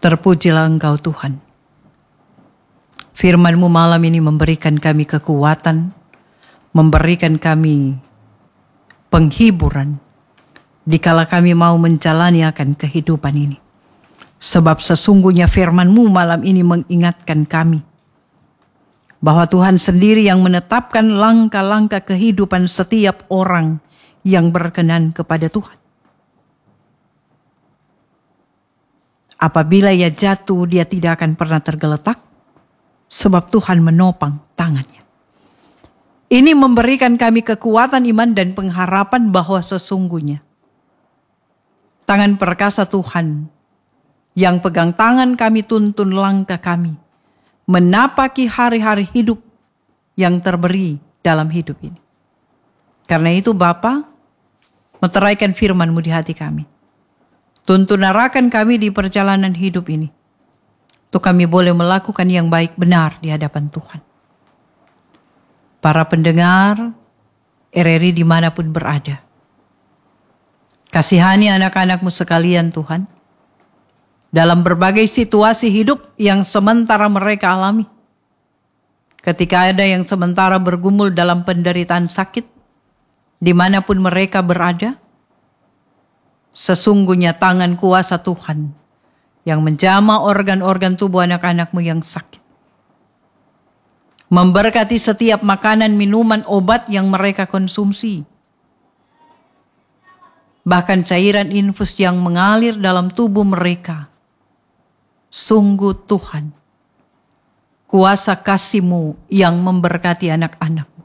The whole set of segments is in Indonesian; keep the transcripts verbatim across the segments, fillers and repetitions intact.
Terpujilah Engkau Tuhan. Firman-Mu malam ini memberikan kami kekuatan, memberikan kami penghiburan, dikala kami mau menjalani akan kehidupan ini. Sebab sesungguhnya firman-Mu malam ini mengingatkan kami, bahwa Tuhan sendiri yang menetapkan langkah-langkah kehidupan setiap orang yang berkenan kepada Tuhan. Apabila ia jatuh, dia tidak akan pernah tergeletak, sebab Tuhan menopang tangannya. Ini memberikan kami kekuatan iman dan pengharapan bahwa sesungguhnya tangan perkasa Tuhan yang pegang tangan kami, tuntun langkah kami, menapaki hari-hari hidup yang terberi dalam hidup ini. Karena itu Bapa, meteraikan firman-Mu di hati kami. Tuntun arahkan kami di perjalanan hidup ini, untuk kami boleh melakukan yang baik benar di hadapan Tuhan. Para pendengar R R I dimanapun berada, kasihani anak-anak-Mu sekalian Tuhan, dalam berbagai situasi hidup yang sementara mereka alami. Ketika ada yang sementara bergumul dalam penderitaan sakit, dimanapun mereka berada, sesungguhnya tangan kuasa Tuhan yang menjamah organ-organ tubuh anak-anak-Mu yang sakit. Memberkati setiap makanan, minuman, obat yang mereka konsumsi. Bahkan cairan infus yang mengalir dalam tubuh mereka. Sungguh Tuhan, kuasa kasih-Mu yang memberkati anak-anak-Mu.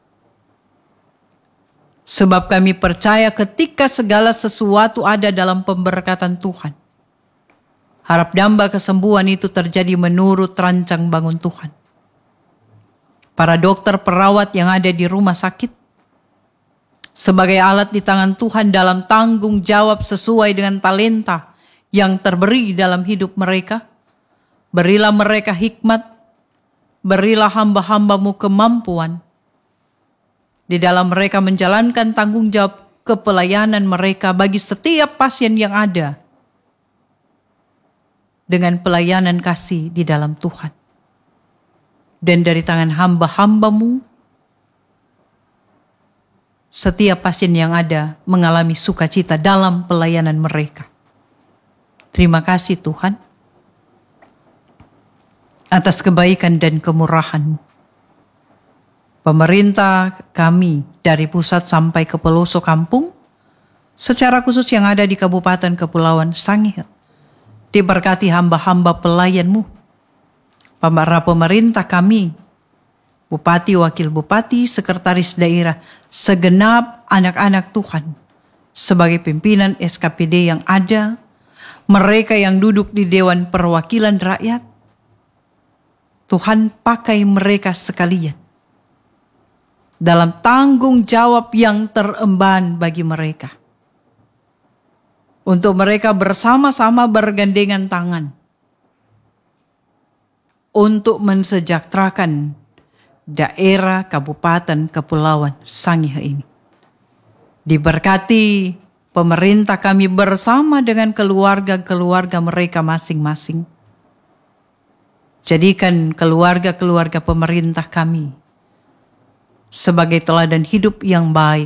Sebab kami percaya ketika segala sesuatu ada dalam pemberkatan Tuhan, harap damba kesembuhan itu terjadi menurut rancang bangun Tuhan. Para dokter perawat yang ada di rumah sakit, sebagai alat di tangan Tuhan dalam tanggung jawab sesuai dengan talenta yang terberi dalam hidup mereka, berilah mereka hikmat, berilah hamba-hamba-Mu kemampuan, di dalam mereka menjalankan tanggung jawab kepelayanan mereka bagi setiap pasien yang ada, dengan pelayanan kasih di dalam Tuhan. Dan dari tangan hamba-hamba-Mu, setiap pasien yang ada mengalami sukacita dalam pelayanan mereka. Terima kasih Tuhan, atas kebaikan dan kemurahan-Mu. Pemerintah kami dari pusat sampai ke pelosok kampung, secara khusus yang ada di Kabupaten Kepulauan Sangihe, diberkati hamba-hamba pelayan-Mu. Para pemerintah kami, Bupati, Wakil Bupati, Sekretaris Daerah, segenap anak-anak Tuhan, sebagai pimpinan S K P D yang ada, mereka yang duduk di Dewan Perwakilan Rakyat, Tuhan pakai mereka sekalian dalam tanggung jawab yang teremban bagi mereka. Untuk mereka bersama-sama bergandengan tangan untuk mensejahterakan daerah Kabupaten Kepulauan Sangihe ini. Diberkati pemerintah kami bersama dengan keluarga-keluarga mereka masing-masing. Jadikan keluarga-keluarga pemerintah kami sebagai teladan hidup yang baik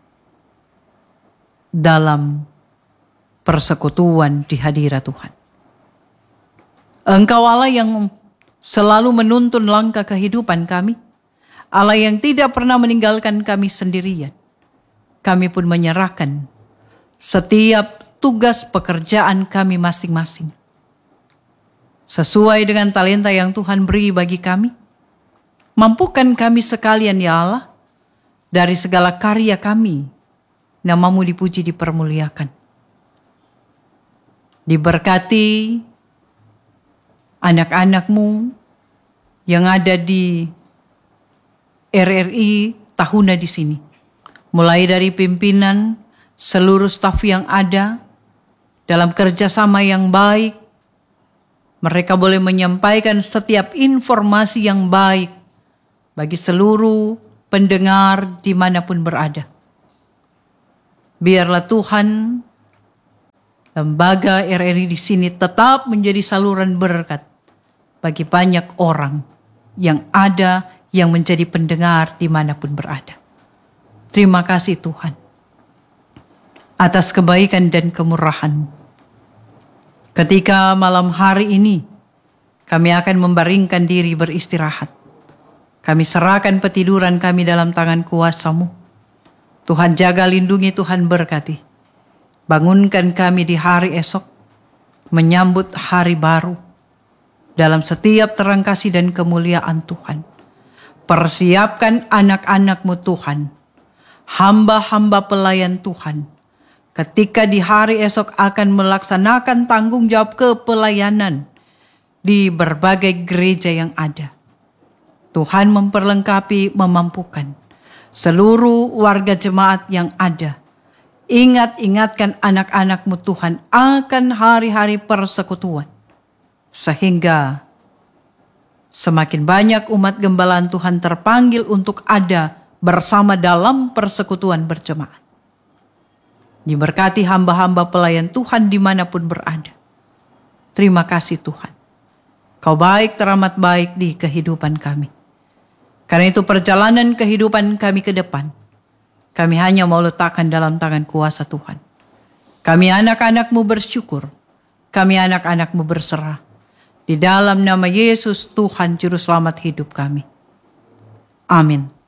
dalam persekutuan di hadirat Tuhan. Engkau Allah yang selalu menuntun langkah kehidupan kami, Allah yang tidak pernah meninggalkan kami sendirian. Kami pun menyerahkan setiap tugas pekerjaan kami masing-masing sesuai dengan talenta yang Tuhan beri bagi kami. Mampukan kami sekalian ya Allah, dari segala karya kami, nama-Mu dipuji dipermuliakan. Diberkati anak-anak-Mu yang ada di R R I Tahuna di sini. Mulai dari pimpinan, seluruh staf yang ada, dalam kerjasama yang baik, mereka boleh menyampaikan setiap informasi yang baik bagi seluruh pendengar dimanapun berada. Biarlah Tuhan lembaga R R I di sini tetap menjadi saluran berkat bagi banyak orang yang ada, yang menjadi pendengar dimanapun berada. Terima kasih Tuhan atas kebaikan dan kemurahan-Mu. Ketika malam hari ini kami akan membaringkan diri beristirahat, kami serahkan petiduran kami dalam tangan kuasa-Mu. Tuhan jaga, lindungi, Tuhan berkati. Bangunkan kami di hari esok, menyambut hari baru dalam setiap terang kasih dan kemuliaan Tuhan. Persiapkan anak-anak-Mu Tuhan, hamba-hamba pelayan Tuhan, ketika di hari esok akan melaksanakan tanggung jawab kepelayanan di berbagai gereja yang ada. Tuhan memperlengkapi, memampukan seluruh warga jemaat yang ada. Ingat-ingatkan anak-anak-Mu Tuhan akan hari-hari persekutuan, sehingga semakin banyak umat gembalaan Tuhan terpanggil untuk ada bersama dalam persekutuan berjemaat. Diberkati hamba-hamba pelayan Tuhan dimanapun berada. Terima kasih Tuhan. Kau baik, teramat baik di kehidupan kami. Karena itu perjalanan kehidupan kami ke depan, kami hanya mau letakkan dalam tangan kuasa Tuhan. Kami anak-anak-Mu bersyukur. Kami anak-anak-Mu berserah. Di dalam nama Yesus Tuhan Juru Selamat hidup kami. Amin.